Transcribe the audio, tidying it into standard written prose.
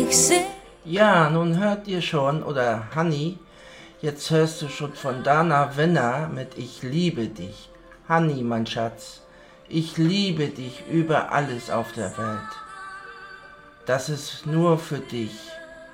ich seh. Ja, nun hört ihr schon, oder Honey, jetzt hörst du schon von Dana Winner mit Ich liebe dich. Honey, mein Schatz, ich liebe dich über alles auf der Welt. Das ist nur für dich.